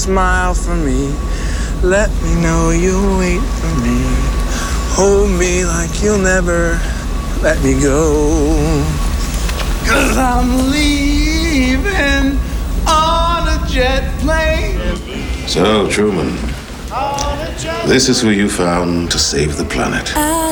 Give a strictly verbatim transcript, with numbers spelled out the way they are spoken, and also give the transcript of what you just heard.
smile for me. Let me know you'll wait for me. Hold me like you'll never let me go. Cause I'm leaving on a jet plane. So, Truman, this is who you found to save the planet.